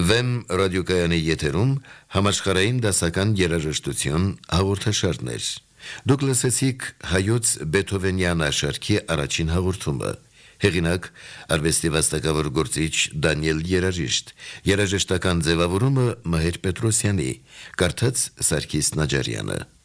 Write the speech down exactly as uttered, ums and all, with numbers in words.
Վեմ ռադիոկայանի եթերում համաշխարհային դասական երաժշտություն հաղորդաշարներ։ Դուք լսեցիք հայոց Բեթհովենյան աշարքի առաջին հաղորդումը։ Հեղինակ արվեստի վաստակավոր գործիչ Դանիել Երաժիշտ, երաժշտական ձևավորումը Մհեր Պետրոսյանի, կարդաց Սարգիս Նաջարյանը։